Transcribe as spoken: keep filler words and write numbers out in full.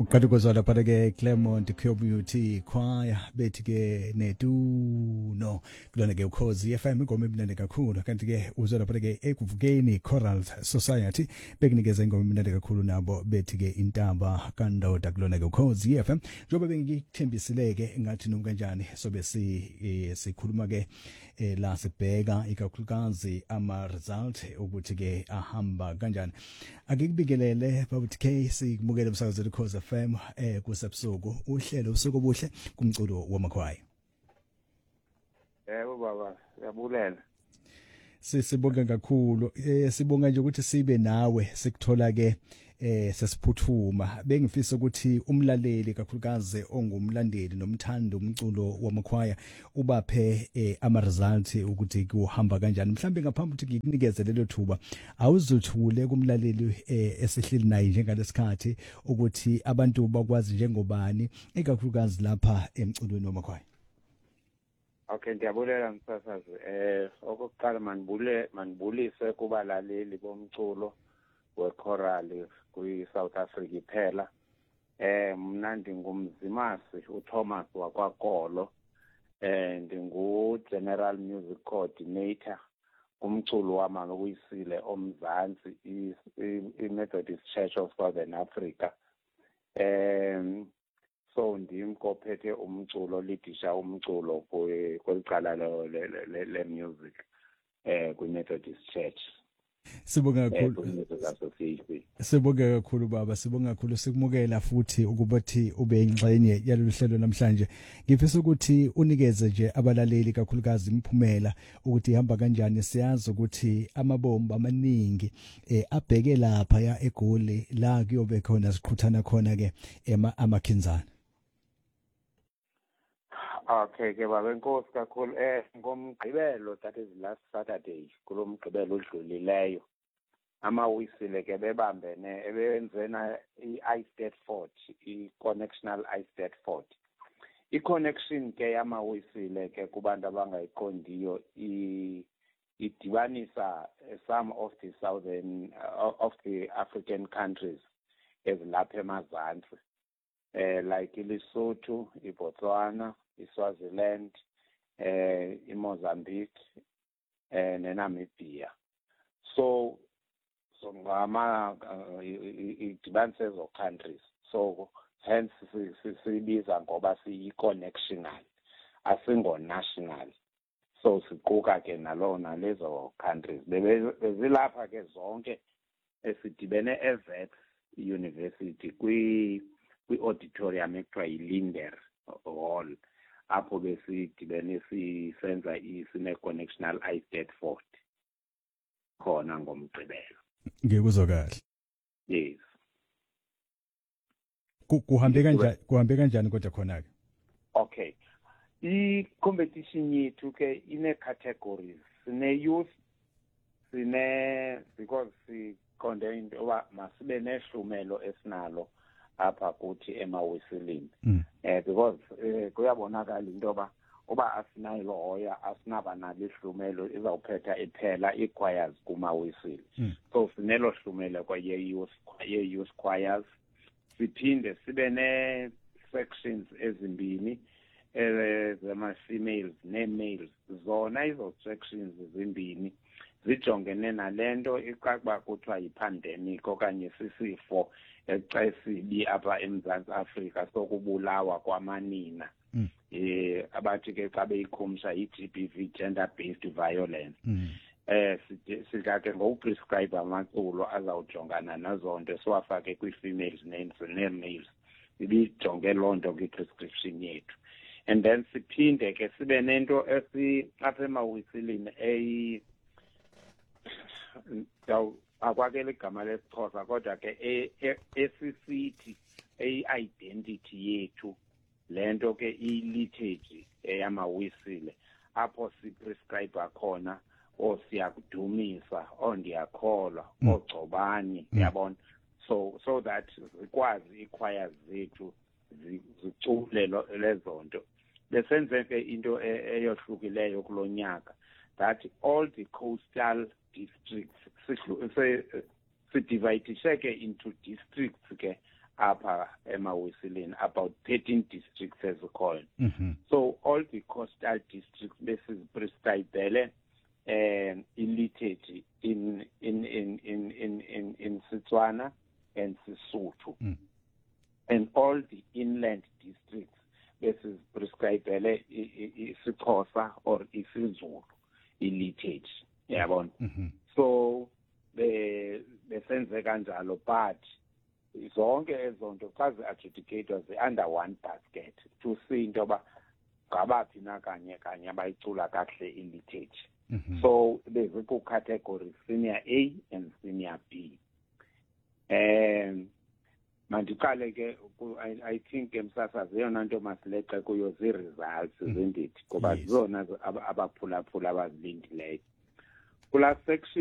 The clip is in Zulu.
Ukati kozwala phana ke Claremont Community Choir bethi ke netuno kulona ke ukhozi F M ingoma emnandi kakhulu kanti ke uzwala phana ke ekuvukeni Choral Society bekunikeza ingoma emnandi kakhulu nabo bethi ke intaba kandoda kulona ke ukhozi F M njoba bengikuthembisileke ngathi noma kanjani sobe si sikhuluma ke la sibheka ikakhulukazi ama result ukuthi ke ahamba kanjani akikubikelele babuthi ke sikumukele umsakazelo Khosi F M eh kusebusuku uhlelo usuku obuhle kumculo wamakhwaya. Yebo baba siyabulela. Sisibonga kakhulu eh sibonga nje ukuthi sibe nawe sikuthola ke eh sesiphuthuma bengifisa ukuthi umlaleli kakhulukazi ongumlandeli nomthando umculo wamakhwaya ubaphe eh, ama results ukuthi kuhamba kanjani mhlambe ngaphambi ukuthi ngikunikeze lelo thuba awuzuthule kumlaleli eh, esihlili naye njengalesikhathi ukuthi abantu bakwazi njengobani ikakhulukazi lapha emculweni wamakhwaya. Okay ndiyabulela msasazi eh okokuqala manibule manibulise kubalaleli bomculo wechoral kwi South Africa iphela eh mina ndingumzimasi uThomas wakwaGolo eh ndingu General Music Coordinator kumculo wama Uyisile oMzansi i Methodist Church of Southern Africa eh so ndimkophethe umculo lidisha umculo kwelicala le music eh kwi Methodist Church. Sibonga kakhulu. Sibonga kakhulu baba, sibonga kakhulu sikumukela futhi ukubathi ube ingxenye yalolu hlelo namhlanje. Ngifisa ukuthi unikeze nje abalaleli kakhulukazi imphumela ukuthi ihamba kanjani siyazi ukuthi amabomba amaningi eh abheke lapha ya eGoli la kuyobe khona siqhuthana khona ke amakhinzana. Okay ke baba enkosi kakhulu eh ngomgqibelo that is last Saturday kulomgqibelo odlulileyo ama Uyisile ke bebambene ebenzena iIce Stedford iConnectional Ice Stedford iconnection ke yama Uyisile ke kubantu abangayiqondiyo i idibanisa some of the southern uh, of the African countries ezilapha emazantsi eh like iLesotho iBotswana iSwaziland eh iMozambique eh neNamibia so so ngama idibanise ezo countries so hence sibiza ngoba siyi-connectional asingo national so siquka ke nalona lezo countries bezilapha ke zonke esidibene eVet University kwi kwi-auditorium ekuthiwa yiLinder Hall apho besidibene sisenza isine-connectional Ice Stedford khona ngomgqibelo. Ngikuzwa kahle. Yes. Kuhambe kanjani kuhambe kanjani kodwa khona ke? Okay. I-competition yethu ke ine-categories. Sine-youth, sine because siqonde into yoba masibe nehlumelo esinalo apha kuthi emaWusilini mm. eh because eh, kuyabonakala into yoba uba asinayilo hoya asinaba nalo ihlumelo izawuphetha iphela ichoirs kumaWisile mm. so sinelo hlumelo kwaye youth kwaye youth choirs siphinde sibe ne sections ezimbini eh zama females ne males zona izo sections ezimbini zijongene nalento iqaba kuthiwa yipandemic okanye sisifo ecesibi apha eMzantsi Afrika sokubulawa kwamanina mm. eh abathi ke xa beyikhumsha i-G B V gender based violence mm. eh sikake ngokuprescribe amaculo azawujongana nazonto siwafake kwi-females ne-males ibijonge lonto kwi-prescription yethu and then siphinde ke sibe nento esi apha emaWisilini eyi daw akwakele igama lesixhosa kodwa ke esisithi ei-identity yethu lento ke i-liturgy eyamaWisile apho siprescribe khona o siyakudumisa o ndiyakholwa ogcobani yabona so so that ikwazi ichoirs zethu zicule lezonto besenze ke into eyohlukileyo kulonyaka that all the coastal districts sidivide ke into districts ke apha emaWeseleni, about thirteen districts as we call. Mhm. So all the coastal districts besiziprescribele um illiterate in in in in in in in Setswana and Sesotho. Mm. And all the inland districts besiziprescribele isiXhosa or isiZulu illiterate. Yabona. Mhm. So be besenze kanjalo, but zonke ezonto xa zi-adjudicator zi-under one basket to see into yoba ngabaphi na kanye kanye abayicula kakuhle illiterate. Mhm. So bezikho category senior A and senior B. Um mandiqale ke I, I think emsasazi yona nto masileqe kuyo zi-results zendidi ngoba Yes. zona abaphulaphula abazilindileyo. Kula section